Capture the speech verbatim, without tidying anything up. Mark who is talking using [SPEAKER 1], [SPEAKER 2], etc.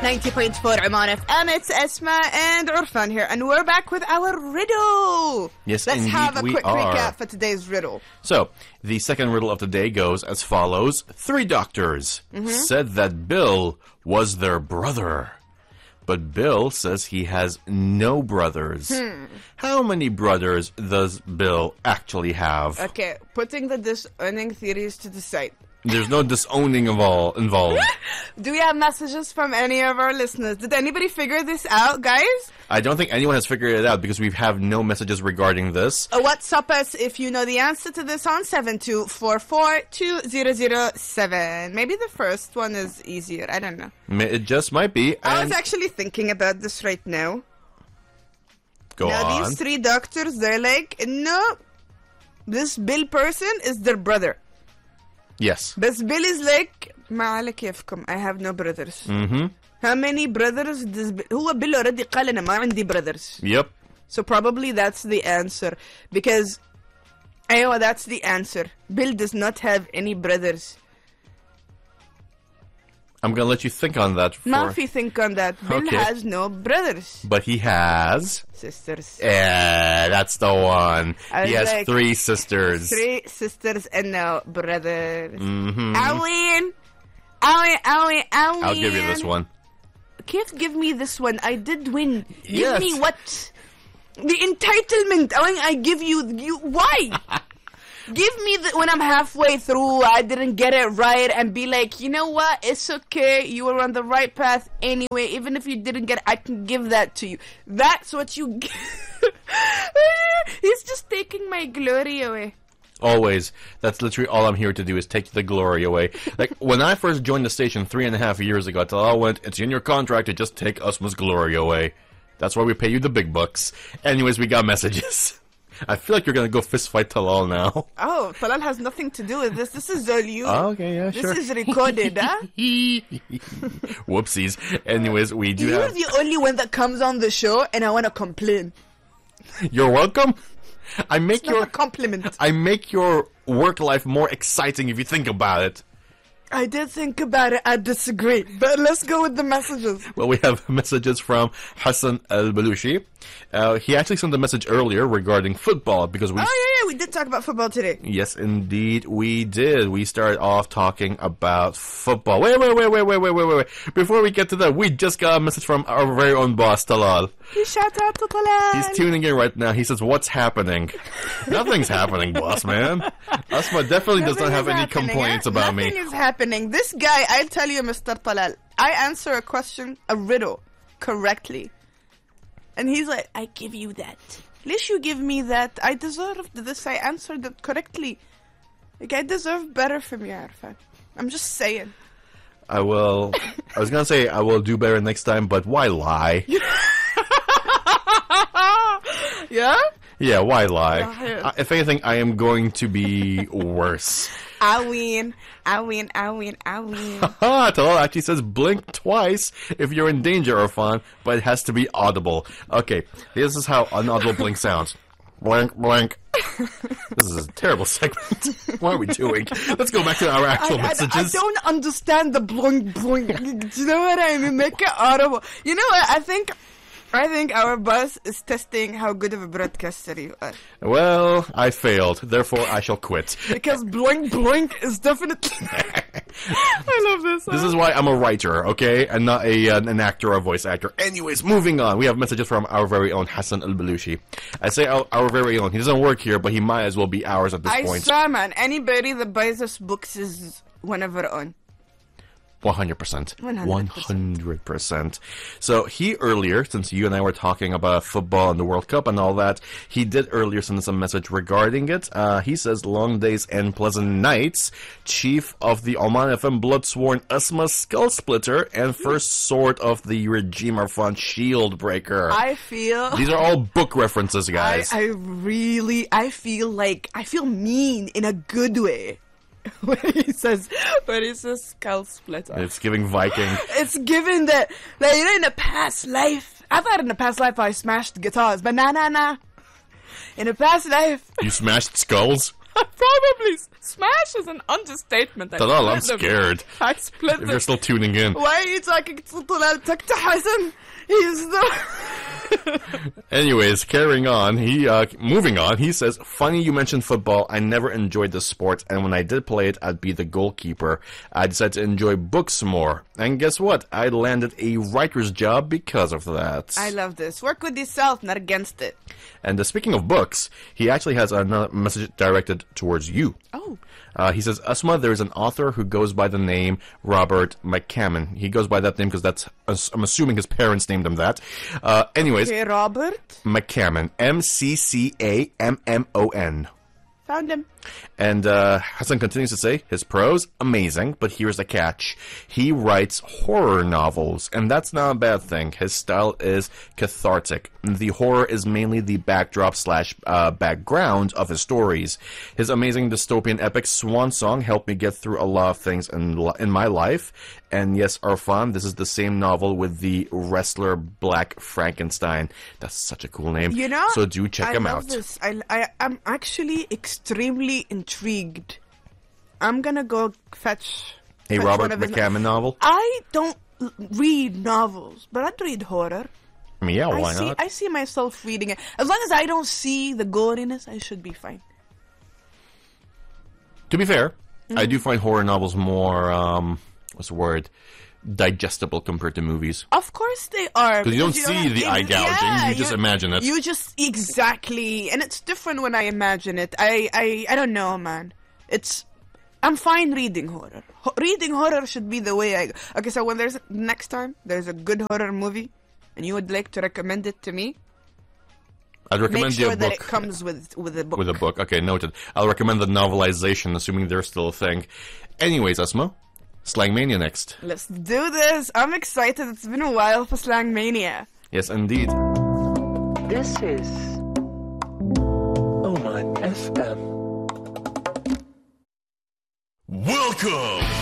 [SPEAKER 1] ninety point four Oman F M. It's Esma and Urfan here, and we're back with our riddle.
[SPEAKER 2] Yes,
[SPEAKER 1] Let's
[SPEAKER 2] indeed
[SPEAKER 1] have a
[SPEAKER 2] we
[SPEAKER 1] quick
[SPEAKER 2] are.
[SPEAKER 1] recap for today's riddle.
[SPEAKER 2] So, the second riddle of the day goes as follows. Three doctors
[SPEAKER 1] Mm-hmm.
[SPEAKER 2] said that Bill was their brother. But Bill says he has no brothers.
[SPEAKER 1] Hmm.
[SPEAKER 2] How many brothers does Bill actually have?
[SPEAKER 1] Okay, putting the disowning theories to the side.
[SPEAKER 2] There's no disowning of all involved.
[SPEAKER 1] Do we have messages from any of our listeners? Did anybody figure this out, guys?
[SPEAKER 2] I don't think anyone has figured it out because we have no messages regarding this.
[SPEAKER 1] Uh, WhatsApp us if you know the answer to this on seven two four four two zero zero seven. Maybe the first one is easier. I don't know.
[SPEAKER 2] Ma- It just might be.
[SPEAKER 1] I
[SPEAKER 2] And
[SPEAKER 1] was actually thinking about this right now.
[SPEAKER 2] go
[SPEAKER 1] now,
[SPEAKER 2] on.
[SPEAKER 1] these three doctors, they're like, no, this Bill person is their brother.
[SPEAKER 2] Yes.
[SPEAKER 1] But Bill is like, ما على كيفكم, I have no brothers.
[SPEAKER 2] Mm-hmm.
[SPEAKER 1] How many brothers does Bill... هو Bill already قال أنا ما عندي brothers.
[SPEAKER 2] Yep.
[SPEAKER 1] So probably that's the answer. Because, أيوة, that's the answer. Bill does not have any brothers.
[SPEAKER 2] I'm going to let you think on that. For...
[SPEAKER 1] ما في think on that. Bill
[SPEAKER 2] Okay.
[SPEAKER 1] has no brothers.
[SPEAKER 2] But he has...
[SPEAKER 1] Sisters.
[SPEAKER 2] Yeah, that's the one.
[SPEAKER 1] I
[SPEAKER 2] He
[SPEAKER 1] was
[SPEAKER 2] has
[SPEAKER 1] like,
[SPEAKER 2] three sisters.
[SPEAKER 1] Three sisters and no brothers.
[SPEAKER 2] Mm-hmm.
[SPEAKER 1] Alwyn! Alwyn, Alwyn, Alwyn!
[SPEAKER 2] I'll give you this one.
[SPEAKER 1] Can't give me this one. I did win. Give
[SPEAKER 2] Yes.
[SPEAKER 1] me what? The entitlement. Alwyn, I give you... you why? Give me the... When I'm halfway through, I didn't get it right, and be like, you know what? It's okay. You were on the right path anyway. Even if you didn't get it, I can give that to you. That's what you... G- He's just taking my glory away.
[SPEAKER 2] Always. That's literally all I'm here to do is take the glory away. Like, when I first joined the station three and a half years ago, Talal went, it's in your contract to just take Usma's glory away. That's why we pay you the big bucks. Anyways, we got messages. I feel like you're going to go fist fight Talal now.
[SPEAKER 1] Oh, Talal has nothing to do with this. This is all you.
[SPEAKER 2] Oh, okay, yeah,
[SPEAKER 1] This
[SPEAKER 2] sure.
[SPEAKER 1] is recorded, huh?
[SPEAKER 2] Whoopsies. Anyways, we do
[SPEAKER 1] You're
[SPEAKER 2] have...
[SPEAKER 1] the only one that comes on the show, and I want to complain.
[SPEAKER 2] You're welcome. I make
[SPEAKER 1] It's not
[SPEAKER 2] your...
[SPEAKER 1] a compliment.
[SPEAKER 2] I make your work life more exciting if you think about it.
[SPEAKER 1] I did think about it. I disagree. But let's go with the messages.
[SPEAKER 2] Well, we have messages from Hassan Al-Balushi. Uh, he actually sent a message earlier regarding football because we...
[SPEAKER 1] Oh, yeah, yeah. We did talk about football today.
[SPEAKER 2] Yes, indeed, we did. We started off talking about football. Wait, wait, wait, wait, wait, wait, wait, wait. Before we get to that, we just got a message from our very own boss, Talal.
[SPEAKER 1] Shout out to Talal.
[SPEAKER 2] He's tuning in right now. He says, what's happening? Nothing's happening, boss, man. Asma definitely does not
[SPEAKER 1] Nothing
[SPEAKER 2] have
[SPEAKER 1] is
[SPEAKER 2] any
[SPEAKER 1] happening,
[SPEAKER 2] complaints
[SPEAKER 1] huh?
[SPEAKER 2] about me.
[SPEAKER 1] Nothing is happening. This guy, I'll tell you, Mister Talal, I answer a question, a riddle, correctly. And he's like, I give you that. At least you give me that. I deserved this. I answered it correctly. Like, I deserve better from you, Arfan. I'm just saying.
[SPEAKER 2] I will... I was going to say I will do better next time, but why lie?
[SPEAKER 1] Yeah?
[SPEAKER 2] Yeah, why lie?
[SPEAKER 1] Yeah.
[SPEAKER 2] Uh, if anything, I am going to be worse.
[SPEAKER 1] I win. I win. I win. I win.
[SPEAKER 2] Ha! Talal actually says blink twice if you're in danger, Irfan, but it has to be audible. Okay, this is how an audible blink sounds. Blink, blink. This is a terrible segment. What are we doing? Let's go back to our actual
[SPEAKER 1] I, I,
[SPEAKER 2] messages.
[SPEAKER 1] I don't understand the blink blink. Do you know what I mean? Make it audible. You know what? I think I think our boss is testing how good of a broadcaster you are.
[SPEAKER 2] Well, I failed. Therefore, I shall quit.
[SPEAKER 1] Because blink blink is definitely... I love this.
[SPEAKER 2] This is why I'm a writer, okay? And not a uh, an actor or voice actor. Anyways, moving on. We have messages from our very own Hassan Al-Balushi. I say our, our very own. He doesn't work here, but he might as well be ours at this
[SPEAKER 1] I
[SPEAKER 2] point.
[SPEAKER 1] swear, man. Anybody that buys us books is one of our own.
[SPEAKER 2] one hundred percent.
[SPEAKER 1] one hundred
[SPEAKER 2] one hundred percent. So he earlier, since you and I were talking about football and the World Cup and all that, he did earlier send us a message regarding it. Uh, he says, long days and pleasant nights. Chief of the Oman F M Bloodsworn Asma Skull Splitter and first sword of the regime Arfan Shield Breaker.
[SPEAKER 1] I feel...
[SPEAKER 2] These are all book references,
[SPEAKER 1] I,
[SPEAKER 2] guys.
[SPEAKER 1] I really... I feel like... I feel mean in a good way. When he says, when he says skull splitter.
[SPEAKER 2] It's giving Viking.
[SPEAKER 1] It's given that, like, you know, in a past life, I thought in a past life I smashed guitars, but nah, nah, nah. In a past life,
[SPEAKER 2] You smashed skulls?
[SPEAKER 1] Probably s- smash is an understatement. I
[SPEAKER 2] Talal, I'm
[SPEAKER 1] split them.
[SPEAKER 2] scared.
[SPEAKER 1] I split
[SPEAKER 2] If
[SPEAKER 1] them.
[SPEAKER 2] you're still tuning in.
[SPEAKER 1] Why are you talking to Talal Takta Hassan? He's the...
[SPEAKER 2] Anyways, carrying on, he, uh, moving on, he says, funny you mentioned football. I never enjoyed the sport, and when I did play it, I'd be the goalkeeper. I decided to enjoy books more. And guess what? I landed a writer's job because of that.
[SPEAKER 1] I love this. Work with yourself, not against it.
[SPEAKER 2] And uh, speaking of books, he actually has another message directed towards you.
[SPEAKER 1] Oh.
[SPEAKER 2] Uh, he says, Asma, there's an author who goes by the name Robert McCammon. He goes by that name because that's, I'm assuming his parents named him that. Uh, anyways,
[SPEAKER 1] Okay, Robert.
[SPEAKER 2] McCammon. M C C A M M O N.
[SPEAKER 1] Found him.
[SPEAKER 2] And uh, Hassan continues to say, his prose, amazing, but here's the catch. He writes horror novels, and that's not a bad thing. His style is cathartic. The horror is mainly the backdrop slash uh, background of his stories. His amazing dystopian epic Swan Song helped me get through a lot of things in, li- in my life. And yes, Arfan, this is the same novel with the wrestler Black Frankenstein. That's such a cool name.
[SPEAKER 1] You know,
[SPEAKER 2] so do check
[SPEAKER 1] I
[SPEAKER 2] him
[SPEAKER 1] love
[SPEAKER 2] out.
[SPEAKER 1] This. I, I, I'm actually extremely intrigued. I'm gonna go fetch.
[SPEAKER 2] A
[SPEAKER 1] fetch
[SPEAKER 2] Robert
[SPEAKER 1] one of his-
[SPEAKER 2] McCammon novel?
[SPEAKER 1] I don't l- read novels, but I'd read horror.
[SPEAKER 2] I mean, yeah, why
[SPEAKER 1] I see,
[SPEAKER 2] not?
[SPEAKER 1] I see myself reading it. As long as I don't see the goriness, I should be fine.
[SPEAKER 2] To be fair,
[SPEAKER 1] Mm-hmm.
[SPEAKER 2] I do find horror novels more, um, what's the word, digestible compared to movies.
[SPEAKER 1] Of course they are.
[SPEAKER 2] 'Cause you don't
[SPEAKER 1] because
[SPEAKER 2] see
[SPEAKER 1] have-
[SPEAKER 2] the eye gouging,
[SPEAKER 1] yeah,
[SPEAKER 2] you just imagine it.
[SPEAKER 1] You just, exactly. And it's different when I imagine it. I, I, I don't know, man. It's, I'm fine reading horror. Ho- reading horror should be the way I go. Okay, so when there's, next time, there's a good horror movie, and you would like to recommend it to me,
[SPEAKER 2] I'd recommend
[SPEAKER 1] make
[SPEAKER 2] you
[SPEAKER 1] sure
[SPEAKER 2] a
[SPEAKER 1] that
[SPEAKER 2] book.
[SPEAKER 1] it comes with, with a book.
[SPEAKER 2] With a book. Okay, noted. I'll recommend the novelization, assuming there's still a thing. Anyways, Asma, Slangmania next.
[SPEAKER 1] Let's do this. I'm excited. It's been a while for Slang Mania.
[SPEAKER 2] Yes, indeed.
[SPEAKER 3] This is Oman F M.
[SPEAKER 2] Welcome